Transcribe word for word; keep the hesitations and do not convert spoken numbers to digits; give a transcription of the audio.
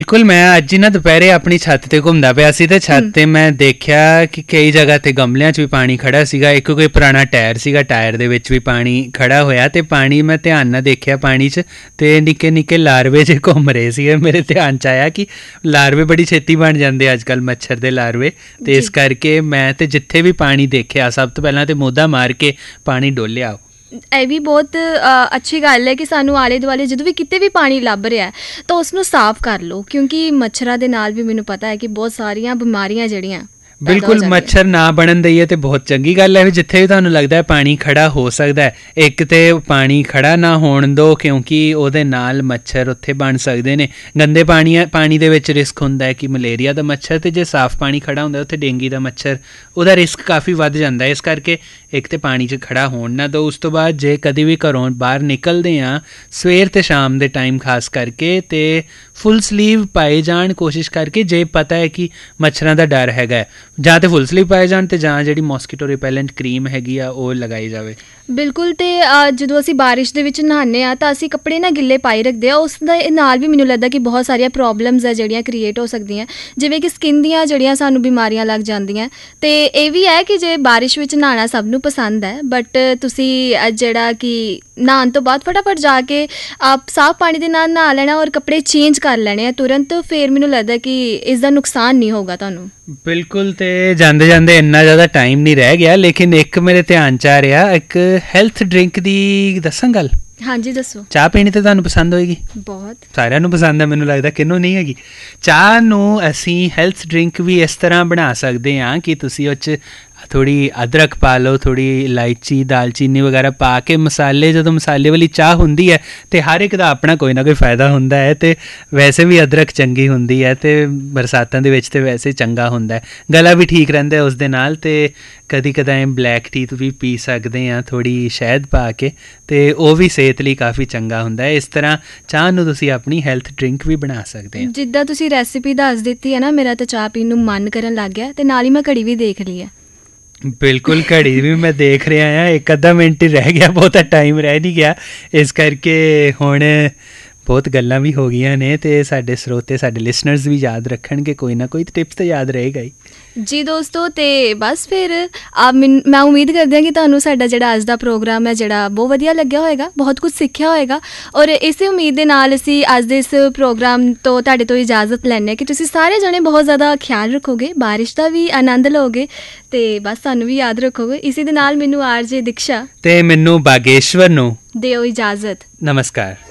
ਬਿਲਕੁਲ। ਮੈਂ ਅੱਜ ਹੀ ਨਾ ਦੁਪਹਿਰੇ ਆਪਣੀ ਛੱਤ ਤੇ ਘੁੰਮਦਾ ਪਿਆ ਸੀ ਤੇ ਛੱਤ ਤੇ ਮੈਂ ਦੇਖਿਆ ਕਿ ਕਈ ਜਗ੍ਹਾ ਤੇ ਗਮਲਿਆਂ 'ਚ ਵੀ ਪਾਣੀ ਖੜਾ ਸੀਗਾ। ਇੱਕ ਕੋਈ ਪੁਰਾਣਾ ਟਾਇਰ ਸੀਗਾ, ਟਾਇਰ ਦੇ ਵਿੱਚ ਵੀ ਪਾਣੀ ਖੜਾ ਹੋਇਆ ਤੇ ਪਾਣੀ ਮੈਂ ਧਿਆਨ ਨਾਲ ਦੇਖਿਆ ਪਾਣੀ 'ਚ ਤੇ ਨਿੱਕੇ ਨਿੱਕੇ ਲਾਰਵੇ ਜਿਹੇ ਘੁੰਮ ਰਹੇ ਸੀਗੇ। ਮੇਰੇ ਧਿਆਨ 'ਚ ਆਇਆ ਕਿ ਲਾਰਵੇ ਬੜੀ ਛੇਤੀ ਬਣ ਜਾਂਦੇ ਅੱਜ ਕੱਲ੍ਹ, ਮੱਛਰ ਦੇ ਲਾਰਵੇ। ਤੇ ਇਸ ਕਰਕੇ ਮੈਂ ਤੇ ਜਿੱਥੇ ਵੀ ਪਾਣੀ ਦੇਖਿਆ ਸਭ ਤੋਂ ਪਹਿਲਾਂ ਤੇ ਮੋਢਾ ਮਾਰ ਕੇ ਪਾਣੀ ਡੋਲਿਆ। ਇਹ ਵੀ ਬਹੁਤ ਅੱਛੀ ਗੱਲ ਹੈ ਕਿ ਸਾਨੂੰ ਆਲੇ ਦੁਆਲੇ ਜਦੋਂ ਵੀ ਕਿਤੇ ਵੀ ਪਾਣੀ ਲੱਭ ਰਿਹਾ ਤਾਂ ਉਸਨੂੰ ਸਾਫ਼ ਕਰ ਲਓ, ਕਿਉਂਕਿ ਮੱਛਰਾਂ ਦੇ ਨਾਲ ਵੀ ਮੈਨੂੰ ਪਤਾ ਹੈ ਕਿ ਬਹੁਤ ਸਾਰੀਆਂ ਬਿਮਾਰੀਆਂ ਜਿਹੜੀਆਂ ਬਿਲਕੁਲ ਮੱਛਰ ਨਾ ਬਣਨ ਦਈਏ ਤੇ ਬਹੁਤ ਚੰਗੀ ਗੱਲ ਹੈ। ਵੀ ਜਿੱਥੇ ਵੀ ਤੁਹਾਨੂੰ ਲੱਗਦਾ ਹੈ ਪਾਣੀ ਖੜਾ ਹੋ ਸਕਦਾ ਹੈ, ਇੱਕ ਤਾਂ ਪਾਣੀ ਖੜਾ ਨਾ ਹੋਣ ਦਿਓ, ਕਿਉਂਕਿ ਉਹਦੇ ਨਾਲ ਮੱਛਰ ਉੱਥੇ ਬਣ ਸਕਦੇ ਨੇ। ਗੰਦੇ ਪਾਣੀ ਪਾਣੀ ਦੇ ਵਿੱਚ ਰਿਸਕ ਹੁੰਦਾ ਹੈ ਕਿ ਮਲੇਰੀਆ ਦਾ ਮੱਛਰ, ਅਤੇ ਜੇ ਸਾਫ਼ ਪਾਣੀ ਖੜਾ ਹੁੰਦਾ ਉੱਥੇ ਡੇਂਗੀ ਦਾ ਮੱਛਰ, ਉਹਦਾ ਰਿਸਕ ਕਾਫੀ ਵੱਧ ਜਾਂਦਾ। ਇਸ ਕਰਕੇ ਇੱਕ ਤਾਂ ਪਾਣੀ 'ਚ ਖੜਾ ਹੋਣ ਨਾ ਦਿਓ। ਉਸ ਤੋਂ ਬਾਅਦ ਜੇ ਕਦੇ ਵੀ ਘਰੋਂ ਬਾਹਰ ਨਿਕਲਦੇ ਹਾਂ ਸਵੇਰ ਅਤੇ ਸ਼ਾਮ ਦੇ ਟਾਈਮ ਖਾਸ ਕਰਕੇ, ਅਤੇ ਫੁੱਲ ਸਲੀਵ ਪਾਏ ਜਾਣ ਕੋਸ਼ਿਸ਼ ਕਰਕੇ, ਜੇ ਪਤਾ ਹੈ ਕਿ ਮੱਛਰਾਂ ਦਾ ਡਰ ਹੈਗਾ, ਜਾਂ ਤਾਂ ਫੁੱਲ ਸਲੀਵ ਪਾਏ ਜਾਣ ਅਤੇ ਜਾਂ ਜਿਹੜੀ ਮੋਸਕੀਟੋ ਰਿਪੈਲੈਂਟ ਕਰੀਮ ਹੈਗੀ ਆ ਉਹ ਲਗਾਈ ਜਾਵੇ। ਬਿਲਕੁਲ। ਅਤੇ ਜਦੋਂ ਅਸੀਂ ਬਾਰਿਸ਼ ਦੇ ਵਿੱਚ ਨਹਾਉਂਦੇ ਹਾਂ ਤਾਂ ਅਸੀਂ ਕੱਪੜੇ ਨਾ ਗਿੱਲੇ ਪਾਈ ਰੱਖਦੇ ਹਾਂ, ਉਸ ਦੇ ਨਾਲ ਵੀ ਮੈਨੂੰ ਲੱਗਦਾ ਕਿ ਬਹੁਤ ਸਾਰੀਆਂ ਪ੍ਰੋਬਲਮਸ ਹੈ ਜਿਹੜੀਆਂ ਕ੍ਰੀਏਟ ਹੋ ਸਕਦੀਆਂ, ਜਿਵੇਂ ਕਿ ਸਕਿਨ ਦੀਆਂ ਜਿਹੜੀਆਂ ਸਾਨੂੰ ਬਿਮਾਰੀਆਂ ਲੱਗ ਜਾਂਦੀਆਂ। ਅਤੇ ਇਹ ਵੀ ਹੈ ਕਿ ਜੇ ਬਾਰਿਸ਼ ਵਿੱਚ ਨਹਾਉਣਾ ਸਭ ਨੂੰ ਪਸੰਦ ਹੈ, ਬਟ ਤੁਸੀਂ ਜਿਹੜਾ ਕਿ ਨਹਾਉਣ ਤੋਂ ਬਾਅਦ ਫਟਾਫਟ ਜਾ ਕੇ ਆਪ ਸਾਫ਼ ਪਾਣੀ ਦੇ ਨਾਲ ਨਹਾ ਲੈਣਾ ਔਰ ਕੱਪੜੇ ਚੇਂਜ ਕਰ ਲੈਣੇ ਆ ਤੁਰੰਤ, ਫਿਰ ਮੈਨੂੰ ਲੱਗਦਾ ਕਿ ਇਸ ਦਾ ਨੁਕਸਾਨ ਨਹੀਂ ਹੋਊਗਾ ਤੁਹਾਨੂੰ। ਬਿਲਕੁਲ। ਅਤੇ ਜਾਂਦੇ ਜਾਂਦੇ ਇੰਨਾ ਜ਼ਿਆਦਾ ਟਾਈਮ ਨਹੀਂ ਰਹਿ ਗਿਆ, ਲੇਕਿਨ ਇੱਕ ਮੇਰੇ ਧਿਆਨ 'ਚ ਆ ਰਿਹਾ, ਇੱਕ ਹੈਲਥ ਡਰਿੰਕ ਦੀ ਦੱਸਾਂ ਗੱਲ? ਹਾਂਜੀ ਦੱਸੋ। ਚਾਹ ਪੀਣੀ ਤਾਂ ਤੁਹਾਨੂੰ ਪਸੰਦ ਹੋਏਗੀ, ਬਹੁਤ ਸਾਰਿਆਂ ਨੂੰ ਪਸੰਦ ਹੈ, ਮੈਨੂੰ ਲੱਗਦਾ ਕਿਹਨੂੰ ਨਹੀਂ ਹੈਗੀ। ਚਾਹ ਨੂੰ ਅਸੀਂ ਹੈਲਥ ਡਰਿੰਕ ਵੀ ਇਸ ਤਰ੍ਹਾਂ ਬਣਾ ਸਕਦੇ ਹਾਂ ਕਿ ਤੁਸੀਂ ਉਹ 'ਚ ਥੋੜ੍ਹੀ ਅਦਰਕ ਪਾ ਲਓ, ਥੋੜ੍ਹੀ ਇਲਾਇਚੀ, ਦਾਲਚੀਨੀ ਵਗੈਰਾ ਪਾ ਕੇ ਮਸਾਲੇ, ਜਦੋਂ ਮਸਾਲੇ ਵਾਲੀ ਚਾਹ ਹੁੰਦੀ ਹੈ ਅਤੇ ਹਰ ਇੱਕ ਦਾ ਆਪਣਾ ਕੋਈ ਨਾ ਕੋਈ ਫਾਇਦਾ ਹੁੰਦਾ ਹੈ। ਅਤੇ ਵੈਸੇ ਵੀ ਅਦਰਕ ਚੰਗੀ ਹੁੰਦੀ ਹੈ ਅਤੇ ਬਰਸਾਤਾਂ ਦੇ ਵਿੱਚ ਤਾਂ ਵੈਸੇ ਚੰਗਾ ਹੁੰਦਾ ਹੈ, ਗਲਾ ਵੀ ਠੀਕ ਰਹਿੰਦਾ ਉਸ ਦੇ ਨਾਲ। ਅਤੇ ਕਦੀ ਕਦਾਂ ਬਲੈਕ ਟੀ ਵੀ ਪੀ ਸਕਦੇ ਹਾਂ ਥੋੜ੍ਹੀ ਸ਼ਹਿਦ ਪਾ ਕੇ, ਅਤੇ ਉਹ ਵੀ ਸਿਹਤ ਲਈ ਕਾਫੀ ਚੰਗਾ ਹੁੰਦਾ ਹੈ। ਇਸ ਤਰ੍ਹਾਂ ਚਾਹ ਨੂੰ ਤੁਸੀਂ ਆਪਣੀ ਹੈਲਥ ਡਰਿੰਕ ਵੀ ਬਣਾ ਸਕਦੇ ਹੋ। ਜਿੱਦਾਂ ਤੁਸੀਂ ਰੈਸਿਪੀ ਦੱਸ ਦਿੱਤੀ ਹੈ ਨਾ, ਮੇਰਾ ਤਾਂ ਚਾਹ ਪੀਣ ਨੂੰ ਮਨ ਕਰਨ ਲੱਗ ਗਿਆ, ਅਤੇ ਨਾਲ ਹੀ ਮੈਂ ਘੜੀ ਵੀ ਦੇਖ ਲਈ ਹੈ। ਬਿਲਕੁਲ, ਘੜੀ ਵੀ ਮੈਂ ਦੇਖ ਰਿਹਾ ਹਾਂ, ਇੱਕ ਅੱਧਾ ਮਿੰਟ ਹੀ ਰਹਿ ਗਿਆ, ਬਹੁਤਾ ਟਾਈਮ ਰਹਿ ਨਹੀਂ ਗਿਆ। ਇਸ ਕਰਕੇ ਹੁਣ ਬਹੁਤ ਗੱਲਾਂ ਵੀ ਹੋ ਗਈਆਂ ਨੇ, ਅਤੇ ਸਾਡੇ ਸਰੋਤੇ, ਸਾਡੇ ਲਿਸਨਰਸ ਵੀ ਯਾਦ ਰੱਖਣਗੇ ਕੋਈ ਨਾ ਕੋਈ ਟਿਪਸ ਤਾਂ ਯਾਦ ਰਹੇਗਾ ਹੀ। ਜੀ ਦੋਸਤੋ, ਅਤੇ ਬਸ ਫਿਰ ਆ ਮੈਨ ਮੈਂ ਉਮੀਦ ਕਰਦੀ ਹਾਂ ਕਿ ਤੁਹਾਨੂੰ ਸਾਡਾ ਜਿਹੜਾ ਅੱਜ ਦਾ ਪ੍ਰੋਗਰਾਮ ਹੈ ਜਿਹੜਾ ਬਹੁਤ ਵਧੀਆ ਲੱਗਿਆ ਹੋਏਗਾ, ਬਹੁਤ ਕੁਝ ਸਿੱਖਿਆ ਹੋਏਗਾ। ਔਰ ਇਸੇ ਉਮੀਦ ਦੇ ਨਾਲ ਅਸੀਂ ਅੱਜ ਦੇ ਇਸ ਪ੍ਰੋਗਰਾਮ ਤੋਂ ਤੁਹਾਡੇ ਤੋਂ ਇਜਾਜ਼ਤ ਲੈਂਦੇ ਹਾਂ ਕਿ ਤੁਸੀਂ ਸਾਰੇ ਜਣੇ ਬਹੁਤ ਜ਼ਿਆਦਾ ਖਿਆਲ ਰੱਖੋਗੇ, ਬਾਰਿਸ਼ ਦਾ ਵੀ ਆਨੰਦ ਲਓਗੇ, ਅਤੇ ਬਸ ਸਾਨੂੰ ਵੀ ਯਾਦ ਰੱਖੋਗੇ। ਇਸੇ ਦੇ ਨਾਲ ਮੈਨੂੰ ਆਰ ਜੇ ਦਿਕਸ਼ਾ ਅਤੇ ਮੈਨੂੰ ਬਾਗੇਸ਼ਵਰ ਨੂੰ ਦਿਓ ਇਜਾਜ਼ਤ। ਨਮਸਕਾਰ।